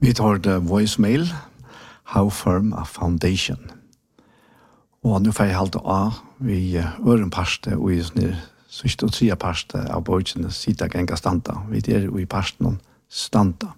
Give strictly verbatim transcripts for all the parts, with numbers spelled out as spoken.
Vi tar det voicemail, How Firm a Foundation. Og nå får jeg halte av vi øren parste og i sånne sørste og tredje parste av bøkene sida genga standa. Vi er i parsten standa.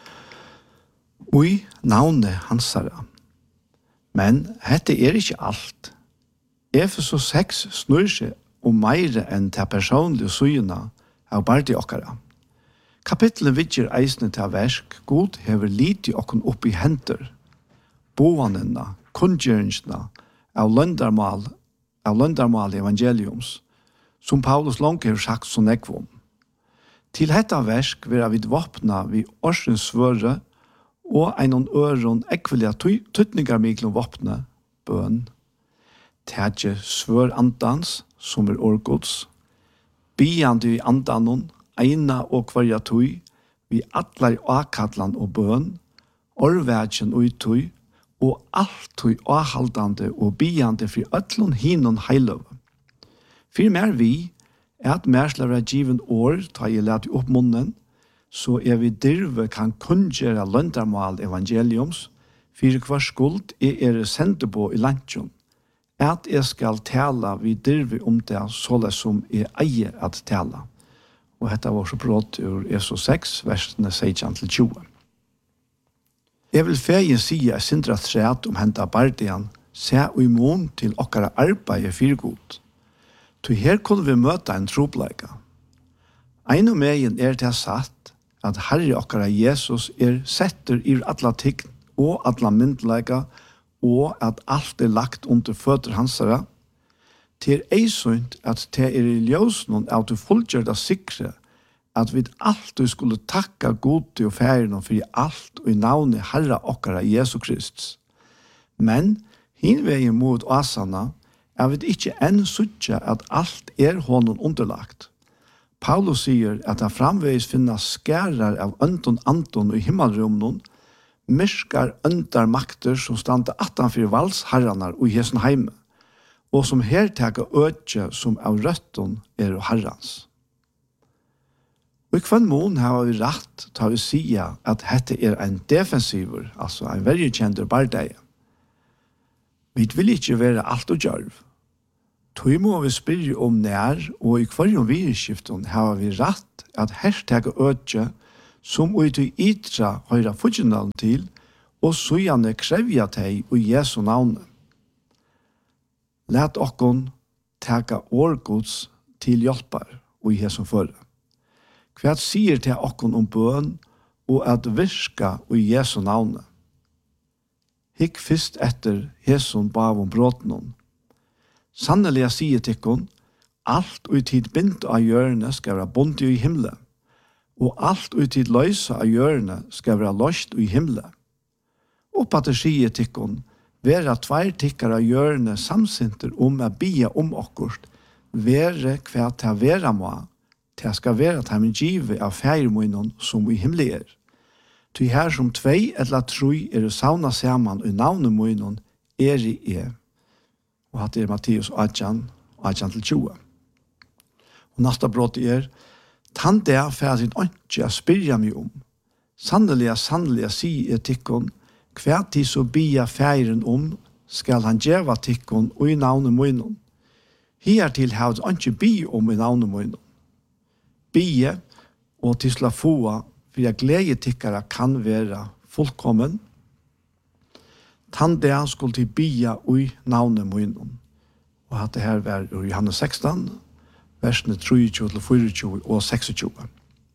Og i navnet hansara. Men dette er ikke alt. Efesos seks snur seg om meire enn til personlige syene av bardi okkara. Kapitlet vidger eisne til versk, God hever liti okkon opp i henter, boanina, kunngjøringsna, av løndarmal, av løndarmal evangeliums, som Paulus langt har sagt så nekvom. Til hetta versk vera vid vopna vi årsens svøre, og einon øron ekvelia tøtningar miklom vopne, bøn, tætje svør andans, som er årgods, biande i andanon, eina og kvarja tøy, vi atlar akadlan og bøn, orvætjen og tøy, og alt tøy avhaldande og biande for ötlun hinon heiløv. For mer vi, er at merslara given år, ta i leti opp munnen, så er vi dirve kan kunngjera løndarmal evangeliums, for hver skuld er er sende på i lantjon, at jeg skal tala vi dirve om det såle som jeg eier at tala. Og dette var så brått ur Efesos seks, versene seksten til tjue. Jeg vil fegin sige jeg sindra træt om henta bardian, se og imon til okkara arbeid fyrgod. Så her kunne vi møte en trobleika. Ein og megin er til satt at Herre okkara Jesus er setter i alla tign og alla myndleika, og at alt er lagt under føtter hansara, til ei sunt at te er i ljøsnon av du fullgjørda sikre at vi alltid skulle takka gode og færen for alt og i navnet Herre okkara Jesu Kristus. Men hinvegen mot asana er vi ikke enn suttja at alt er honom underlagt. Paulus sier at han framveis finna skærar av øndon anton i himmelrumnon, myskar øndar makter som standa attanfyr valsherranar og i hesen heime, og som her teka øtje som av røtton er herrans. Og i kvann mån har vi rett til å si at dette er en defensiver, altså en veldig kjent bardeie. Vi vil ikke være alt og djørv. Tog må vi spyrre om nær, og i kvarjon virskiften har vi rett at her teka øtje som ut i ytra høyra fudgenalen til, og så gjerne krevja teg og Jesu navnet. Læt okkon teka årgods til hjelpar og i Jesu føre. Hva sier til okkon om bøn og at virka og i Jesu navnet? Hikk fyrst etter Jesu bav om bråtnon. Sannelig jeg sier til okkon, alt og i tid bint av hjørne skal være bondt i himle, og alt og i tid løysa av hjørne skal være løst i himle. Oppa til sier til okkon, vera tvær tikkar av hjørne samsinter om å bia om okkurt, være hva til vera må, til skal være til min givet av feirmoinon som i himle er. Til her som tvei eller troi er sauna saman i navnet moinon er i er. Og hatt er Matteus atten, atten til tjue. Og nasta brott er, tann der færd sin åndsja spyrja mig om. Sannelig, sannelig, sier tikkon, hva til så bia feiren om, skal han djeva tikkon og i navnet moinon. Hiertil har han ikke bi om i navnet moinon. Bie og til sla foa, for jeg glede tikkara kan være fullkommen. Tann der skulle til bia og i navnet moinon. Og hatt det her var i Johannes seksten, versene treogtjue til fireogtjue og seksogtjue.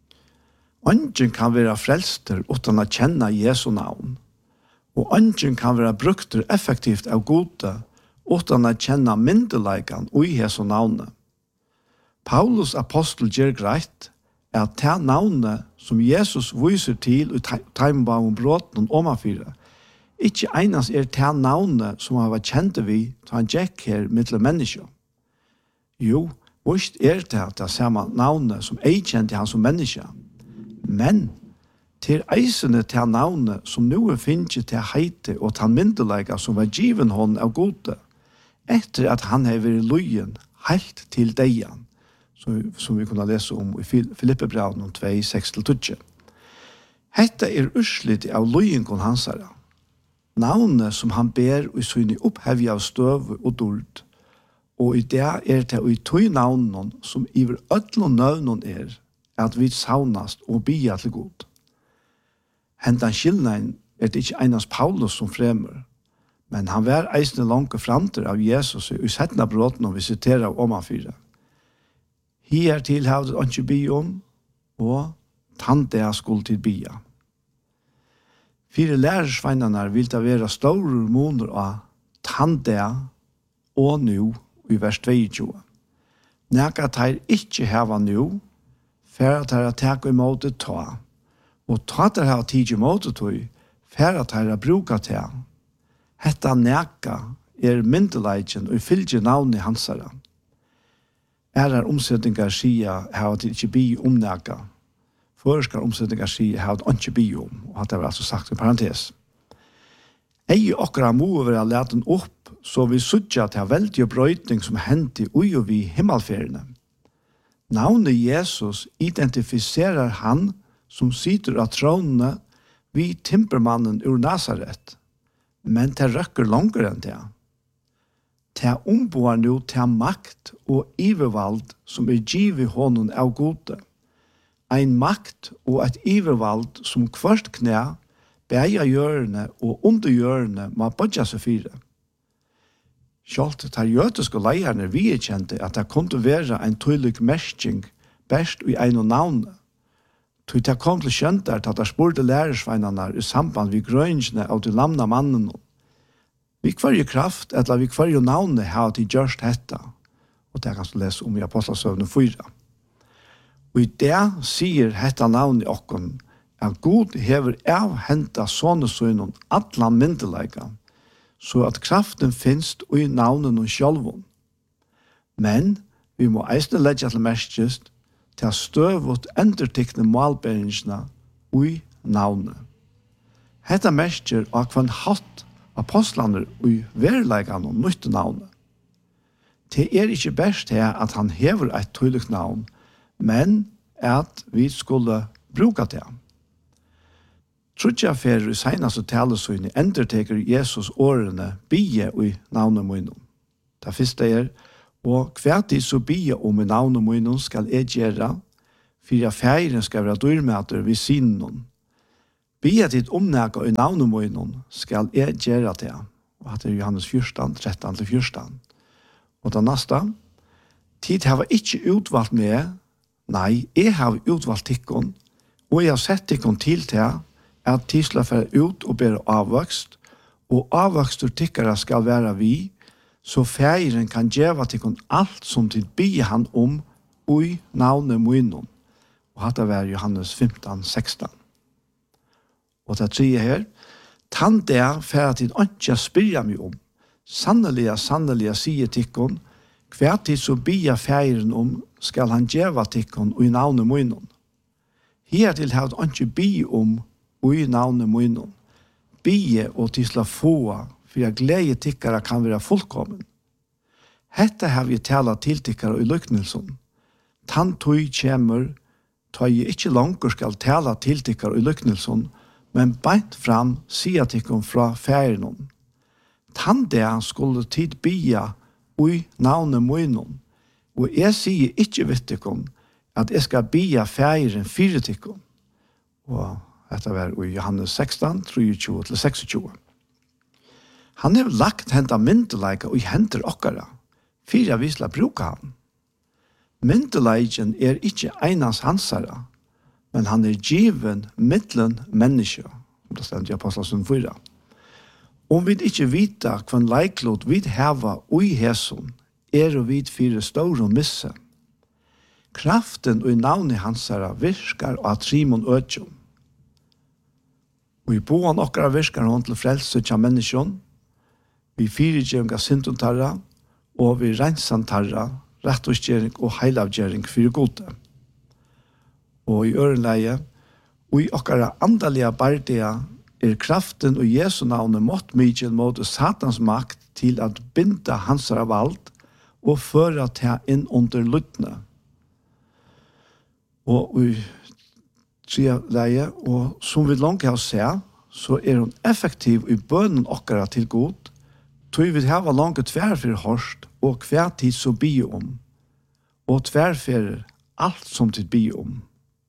Ungen kan være frelster utan å kjenne Jesu navn. Og ungen kan være brukter effektivt av gode utan å kjenne myndeleikan og i Jesu navnet. Paulus apostel gjør greit er at det navnet som Jesus viser til i teimbam om bråten og omafyre, ikke einast er det navnet som han var kjent vi til han gikk her mittel mennesker. Jo, vist er det det samme navnet som ei kjente han som menneske. Men til eisene til navnet som nå finnes til heite og til myndelega som var given hånd av gode, etter at han har vært løyen helt til deian, som, som vi kunne lese om i Filippebraven om to, seks til tolv. Hetta er urslit av løyingon hansara. Navnet som han ber i syne opphevja av støv og dord, og i det er det i tøy navnen som iver ødlån nøvnen er, at vi saunast og bia til god. Hentan skillnaden er det ikke einans Paulus som fremur, men han var eisne langt framter av Jesus i settna bråten og vi siterer av omanfyra. Hier til havdet ikke bi om, og tante skuld til bia. Fire lærersveinene vil det være store måneder av tante og nå i vers tjueto. Nægat her ikke hava nå, for at her tek i måte ta, og ta der her tid i måte tog, for at her bruka ta. Hetta næga er myndeleidjen og fylgje navnet hansara. Ærar omsetningar sia hava til ikke bi om næga. Føreskar omsetningar sia hava til ikke bi om, og hatt det var altså sagt i parentes. Ei okra må være leten opp, så vi sutja til veldige brøytning som hendte ui og vi himmelferiene. Navnet Jesus identifiserar han som sitter av trådene vi timpermannen ur Nazaret, men det røkker langer enn det. Det omboar nu til makt og ivervald som er givet honom av gode. Ein makt og et ivervald som kvart knæ, beia hjørne og under hjørne må bodja seg fire. Sjalt tar jødiske leierne vi kjente at det kunne være en tydelig mesting best i ein og navnet. Tog det kom til kjent at det spurte lærersveinene i samband med grønnsene av de lamna mannen. Vi kvarje kraft, eller vi kvarje navnet har til gjørst hetta. Og det kan du lese om i Apostlasøvne fyra. Og i det sier hetta navnet okkon at Gud hever avhenta sånnesønnen atla myndeleika, så at kraften finst i navnen og sjølvun. Men vi må eisne leggja til merskest til støvut endertikne malberingsna i navnet. Hetta mersker av kvann hatt apostlaner i verleikan og nytte navnet. Det er ikke best her at han hever et tydelig navn, men at vi skulle bruka det. Trudja fer i seinaste talesøyne enderteker Jesus årene bie i navnet munnen. Det første er, og kvæti så bie om i navnet munnen skal jeg gjøre, for feiren skal være dyrmæter ved sinnen. Bia ditt omnæga i navnet munnen skal jeg gjøre det. Og det er Johannes fjorten, tretton til fjorten. Og det neste, tid har jeg ikke utvalgt meg, nei, jeg har utvalgt tikkun, og jeg har sett tikkun til til at tisla fer ut og ber avvokst, og avvokstur tikkara skal være vi, så feiren kan gjeva tikkun alt som til bia han om ui navnet munnen. Og hatt det var Johannes femton, sexton. Og det tredje her, tann det fer at tid ikke spyrja meg om. Sannelig, sannelig, sier tikkun, hver tid så bia feiren om, skal han gjeva tikkun ui navnet munnen. Her til har han ikke bi om ui navnet munnen. Bie og tisla få, for jeg glede tikkara kan være fullkommen. Hetta har vi tala til tikkara i lyknelsen. Tann tøy kjemur, tøy jeg ikke langer skal tala til tikkara i lyknelsen, men beint fram sier tikkum fra feiren. Tann det skulle tid bia ui navnet munnen. Og jeg sier ikke vidt tikkum at jeg skal bia feiren fire tikkum. Og dette var i Johannes sexton, tjuetre til seksogtjue. Han har lagt henda myndeleika og henter okkara, fire visla bruka han. Myndeleiken er ikke einans hansara, men han er given mittlen menneske, om det stendt i Apostlasøvne fyra. Om vi ikke vita hvan leiklot vi heva ui heson, er og vi fire store og misse. Kraften og navnet hansara virkar av trimon øtjum. Og i boan okkara virkar hon til frelse tja menneskjon, vi fyrirgjøringa sintuntarra, og vi reinsantarra, rettosgjering og heilavgjering fyrir gode. Og i ørenleie, og i okkara andalige bardia, er kraften og Jesu navnet mått mykje mot satans makt til at binda hansara vald og føra til inn under luttene. Og i tre leie, og som vi langt har sett, så er hun effektiv i bønnen okkara til god, tog vi hava langt tverfer hørst, og hver tid så bi om, og tverfer alt som tid bi om.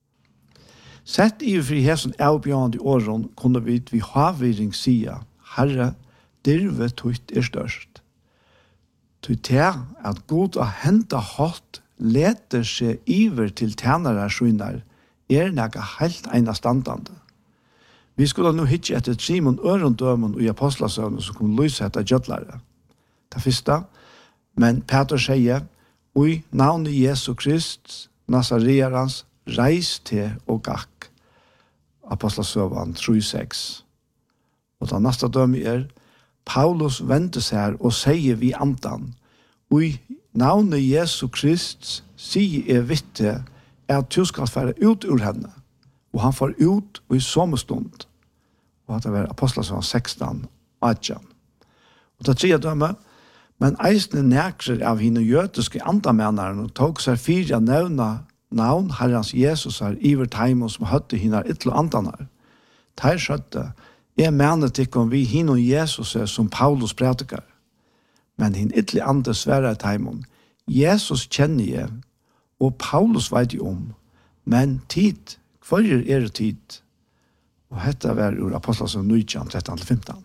Sett i fri hesen avbjørende åren, kunne vi vi havviring sia, Herre, dirve tutt er størst. Tutt til at god og henta hatt leter seg iver til tjenere skjønner, er nega helt enastandande. Vi skulle nå hitje etter Simon Ørendømen og i Apostlasøvnen som kunne lyse etter gjødlare. Det første, men Peter sier, «Oi, navnet Jesu Krist, Nazareans, reis til og gakk». Apostlasøvnen tre seks. Og det neste dømme er, Paulus vendte seg og sier vi andan, «Oi, navnet Jesu Krist, sier er vitte, er at du skal fære ut ur henne». Og han får ut og i sommerstund. Og det var Apostlasøvnen seksten, atten. Og det tredje dømme, men eisne nekrer av henne jødiske andamennerne tog seg fire nevna navn Herrens Jesus er iver teimen som høtte henne ytterlig andanar. Teir skjøtte, jeg mener tikkum vi henne Jesus er som Paulus prædikar. Men henne ytterlig andre svære teimen, Jesus kjenner jeg, og Paulus vet jo om, men tid, hver er det tid? Og dette var ur Apostlasøvnen nitton, tretton til femton.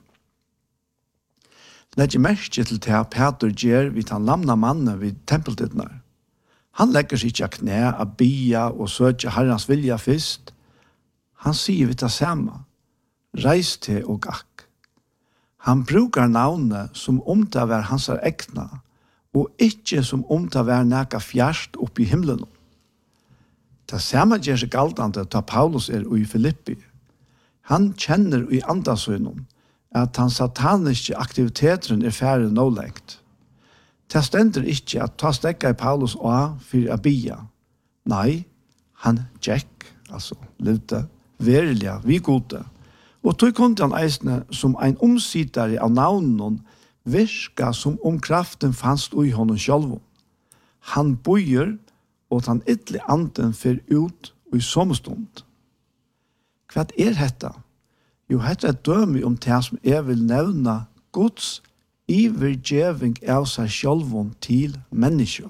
Legger merke til til Peter gjør vid han lamna mannen vid tempeltidner. Han legger seg ikke knæ av bia og søker Herrens vilja først. Han sier vid det samme, reis til og gakk. Han brukar navnet som om det var hans ekna, og ikke som om det var nækka fjerst opp i himmelen. Det samme gjør seg galtande da Paulus er i Filippi. Han kjenner i andasøgnen at han sataniske aktiviteten er færre nålengt. Det stender ikke at ta stekka i Paulus og for å bia. Nei, han gikk, altså levde, verilig, vi gode. Og tog kunne han eisne som en omsidare av navnen virka som om kraften fanns i honom själv. Han bøyer, og han ytterlig anden fer ut og i sommerstund. Hva er dette? Jo, dette er døme om det som jeg vil nevne Guds ivergjeving av seg sjølven til mennesker.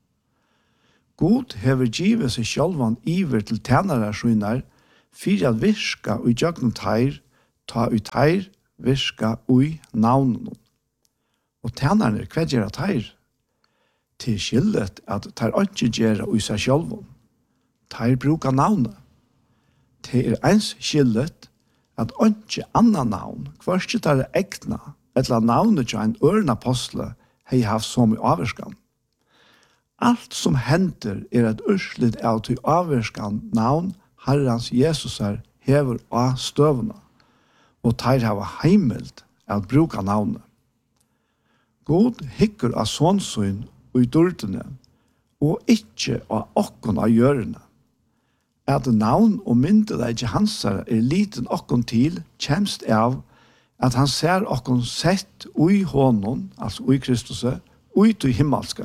God hever givet seg sjølven iver til tjenere skjønner for å virke og gjøre teir, ta ut teir, virke og navnen. Og tjenerne, hva gjør teir? Til skillet at teir ikke gjør i seg sjølven. Teir bruker navnet. Det er ens skillet at ikke annan navn, hverst ikke er ekna, eller navnet til en øren apostle, har haft så mye avverskan. Alt som henter er et urslit av til avverskan navn Herrens Jesus er hever av støvna, og teir hava heimelt at bruka navnet. God hikker av sånsyn og i dårdene, og ikke av okkon av gjørende. At navn og myndelige hansar er liten okkon til, kjemst av at han ser okkon sett ui honom, altså ui Kristus, ui til himmelska.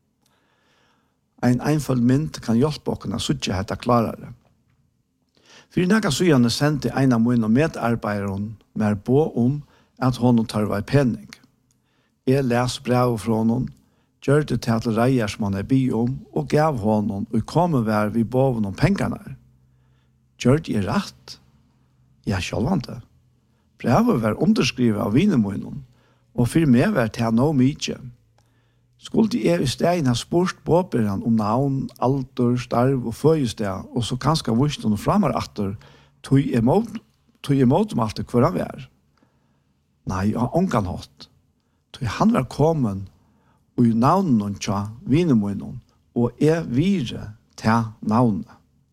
Ein einfald mynd kan hjelpe okkon å suttje hetta klarare. For nægge sujane sendte ein av mine medarbeideren med på om at honom tar vei penning. Jeg les brev fra honom, gjør det til at reier som han er by om, og gav honom, og kommer vær vi boven om pengarna. Gjør det rett? Ja, sjølvande. Brevet var underskrivet av vinemunnen, og for meg var det nå mykje. Skulle jeg i stedet ha spurt båberen om navn, alder, starv og føyested, og så kanskje vist noen framar atter, tog jeg imot om alt det hver han var. Nei, jeg har ångan hatt. Tog han var kommet, og i navnen tja vinemunnen, og er vire til navnet.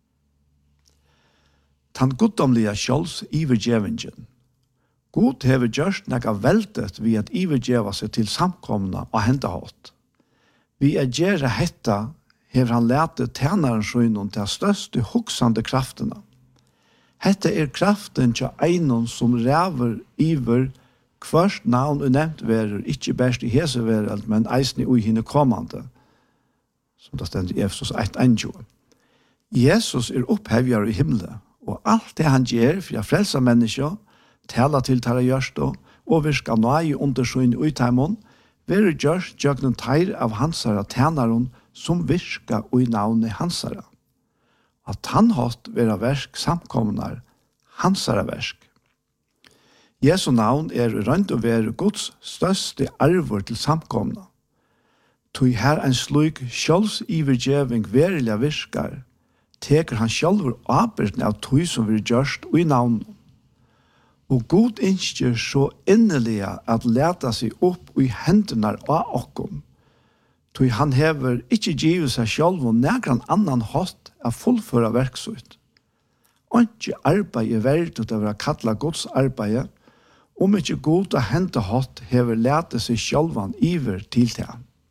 Tan guddomlige kjøls ivergjevingen. God hever gjørst nekka veldet vi at ivergjeva seg til samkomna og hentehatt. Vi er gjerne hetta hever han lete tjeneren skjønnen til største hoksande kraftene. Hetta er kraften til einon som ræver iver hverst navn og nevnt verer, ikke best i hese verer, men eisne ui henne kommande, som det stender i Efesos ett tjugo. Jesus er opphevjar i himmelen, Og alt det han gjør for å frelse mennesker, tala til tala gjørstå, og virka nøye undersyn utheimån, være gjørst gjøgnen teir av hansara tænaren som virka ui navnet hansara. At han hatt vera versk samkomnar, hansara versk. Jesu navn er rønt å være Guds største arvor til samkomna. Tog her en slik sjølvs ivergjeving verilig virkar, teker han sjálfur ábyrgdin av tog som vi gjørst ui navnet. Og Gud innskjer så inneliga at leta seg opp i hendene av okkom. Tog han hever ikke givet seg sjálf og negran annan hatt av fullføra verksut. Og ikke arbeid er verdt til å være kalla Guds arbeid, om ikke god og hente hatt hever leta seg sjálvan iver til det.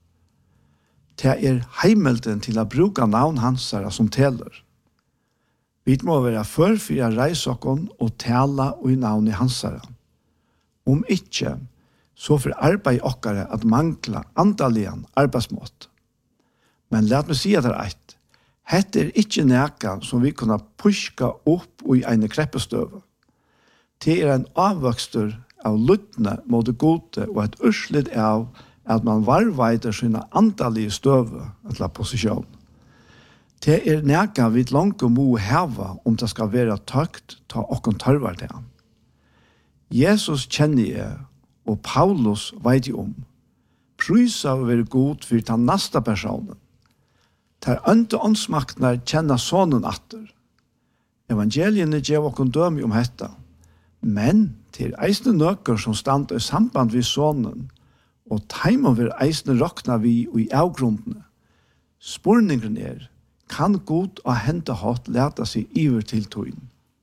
Det er heimelden til å bruke navn hansara som teler. Vi må være for for å reise oss og tale i navnet hansara. Om ikke, så for arbeid okkare at mangla andalian arbeidsmått. Men let meg si at det er eit. Hette er ikke neka som vi kunne puska opp i en kreppestøve. Det er en avvøkstur av luttene mot det gode og et urslit av at man varveider sine andalige støve eller posisjon. Det er neka vi langt må heva om det skal være tøkt ta okkon tørvar til. Jesus kjenner jeg, og Paulus vet om. Prysa å være god for den neste personen. Der andre åndsmaktene kjenner sonen atter. Evangeliene gjør okkon døme om dette. Men til eisne nøkker som stand i samband ved sonen, og teimon vil eisne rokna vi i avgrundene. Spurningen er, kan god og hente hatt leta seg iver til tøyen?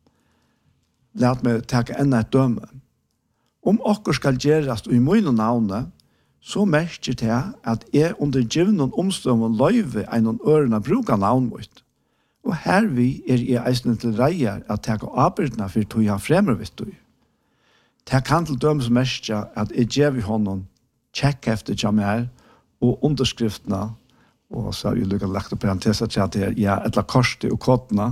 Lat meg takke enda et døme. Om okker skal gjerast i mine navne, så merker det at jeg under givnen omstøvende løyve en ørene bruker navn mot. Og her vi er jeg eisende til reier at takke arbeidene for tøy han fremmer vidt tøy. Det kan til dømes merke at jeg gjør vi hånden tjekk efter jammer og underskriftene, og så har vi lukket lagt opp parenteser til at det er ja, etla korset og kodene.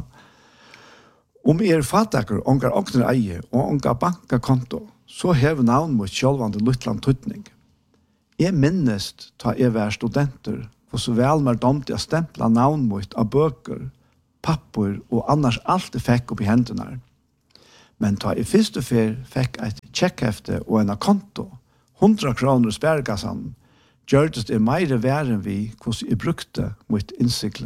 Om jeg er fattaker, ongar åkner eier og ongar bankakonto, så hever navn mot sjølvande luttland tøytning. Jeg minnest ta jeg vær studenter, for så vel mer domt jeg stempla navn mot av bøker, papper og annars alt det fikk opp i hendene. Men ta jeg første fer fikk et tjekkhefte og en konto, hundra kroner sperrekassan, gjørtes det meire væren vi hvordan jeg brukte mot innsikle.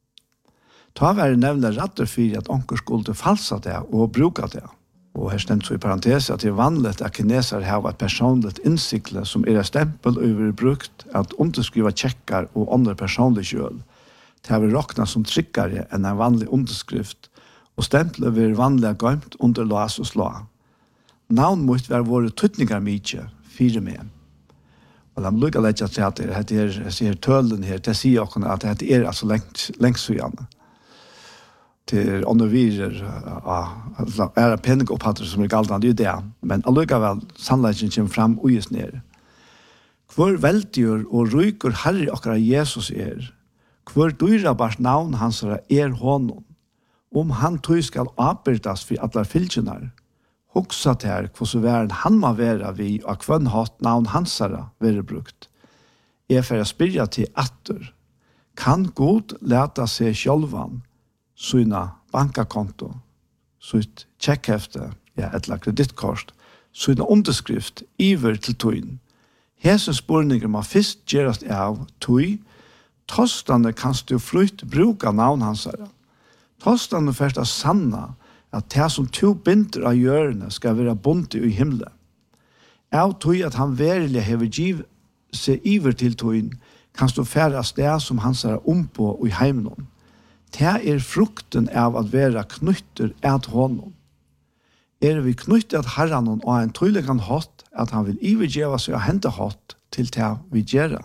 Ta var det nevne ratter for at onker skulle falsa det og bruka det. Og her stemt så i parentes at det er vanlig at kineser har et personligt innsikle som er et stempel over brukt at underskriva tjekkar og andre personlig kjøl. Det har vi råkna som tryggare enn en vanlig underskrift, og stempelet vil vanlig gøymt under las og slå. Navn mot være våre tøtningar mykje, fire med. Og de lukker litt til at det er, jeg sier tølen her, det sier også at det er altså lengt, lengt så gjerne. Det er undervirer, ja, er det penningopphattere som er galt, det er det. Men allikevel, sannleggen kommer frem og gis ned. Hvor veldigur og ryker herre akkurat Jesus er, hvor dyrabars navn hans er honom, om han tog skal avbyrdas for alle fylkjenar, hoksa til her hvordan væren han må være vi og hvem hatt navn hansara være brukt. Jeg får spyrja til atter, kan god leta seg sjølvan sina bankakonto, sitt tjekkhefte, ja, etla kreditkort, sina underskrift iver til tøyen. Hese spurninger må først gjerast av tøy, tostane kanst du flytt bruka navn hansara. Tostane først er sanna at det som to binder av hjørne skal være bundet i himmelen. Av tøy at han verilig hever giv seg iver til tøyen, kan stå færas det som han ser om på i heimen. Det er frukten av at være knytter et hånden. Er vi knyttet at herren og en tøylig kan hatt, at han vil ivergjeva seg og hente hatt til det vi gjør.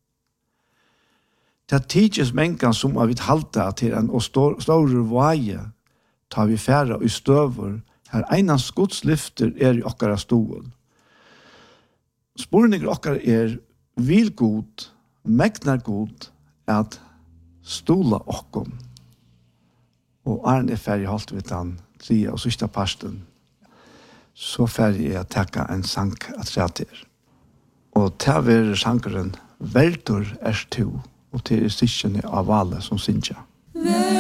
Det tidses mengan som har vi halta til en og store vaje, tar vi færa i støver, her einans Guds lyfter er i okkara stol. Spurninger okkara er vil god, megnar god, at stola okkom. Og Arne er ferdig holdt vi den tredje og sista parsten, så færdig jeg takka en sang at retter. Og til ver sangeren, veldur er to, og til er stikkene av alle som synger.